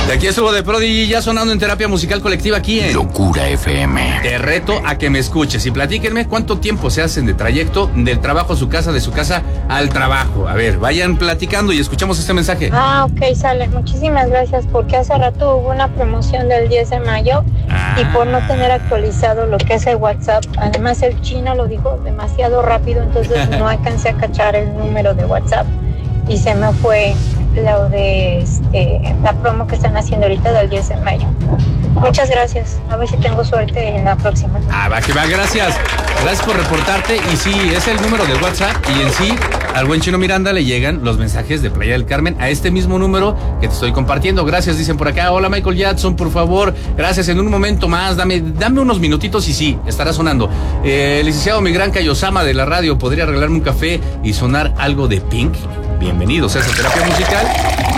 De aquí estuvo The Prodigy ya sonando en terapia musical colectiva aquí en Locura FM. Te reto a que me escuches y platíquenme cuánto tiempo se hacen de trayecto del trabajo a su casa, de su casa al trabajo. A ver, vayan platicando y escuchamos este mensaje. Ok, sale. Muchísimas gracias porque hace rato hubo una promoción del 10 de mayo y por no tener actualizado lo que es el WhatsApp, además el chino lo dijo demasiado rápido, entonces no alcancé a cachar el número de WhatsApp y se me fue lo de la promo que están haciendo ahorita del 10 de mayo. Muchas gracias. A ver si tengo suerte en la próxima. Va que va, gracias. Gracias por reportarte. Y sí, es el número de WhatsApp. Y en sí, al buen Chino Miranda le llegan los mensajes de Playa del Carmen a este mismo número que te estoy compartiendo. Gracias, dicen por acá. Hola, Michael Jackson, por favor. Gracias, en un momento más. Dame unos minutitos y sí, estará sonando. Licenciado Migran Kayosama de la radio, ¿podría arreglarme un café y sonar algo de Pink? Bienvenidos a esa terapia musical.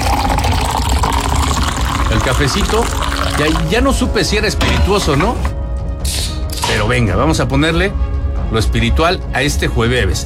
El cafecito. Ya no supe si era espirituoso o no. Pero venga, vamos a ponerle lo espiritual a este jueves.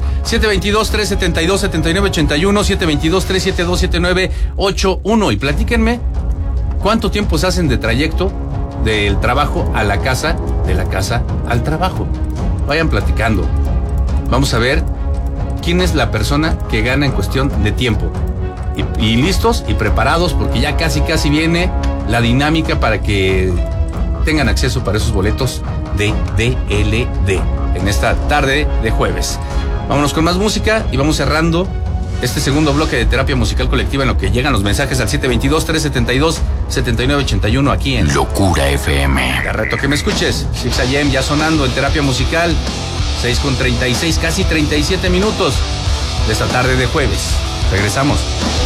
722-372-7981, 722-372-7981. Y platíquenme cuánto tiempo se hacen de trayecto del trabajo a la casa, de la casa al trabajo. Vayan platicando. Vamos a ver quién es la persona que gana en cuestión de tiempo. Y listos y preparados porque ya casi viene la dinámica para que tengan acceso para esos boletos de DLD en esta tarde de jueves. Vámonos con más música y vamos cerrando este segundo bloque de terapia musical colectiva en lo que llegan los mensajes al 722-372-7981 aquí en Locura FM. Te reto que me escuches. 6 AM ya sonando en terapia musical. 6:36, casi 37 minutos de esta tarde de jueves. Regresamos.